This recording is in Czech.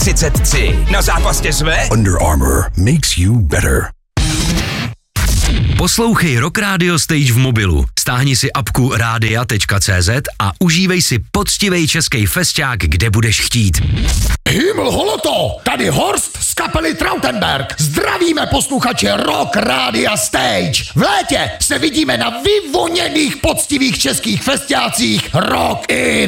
33. Na zápasně jsme? Under Armour makes you better. Poslouchej Rock Radio Stage v mobilu. Stáhni si apku radia.cz a užívej si poctivej český festiák, kde budeš chtít. Himmel holoto, tady Horst z kapely Trautenberg. Zdravíme posluchače Rock Radia Stage. V létě se vidíme na vyvoněných poctivých českých festiácích Rock in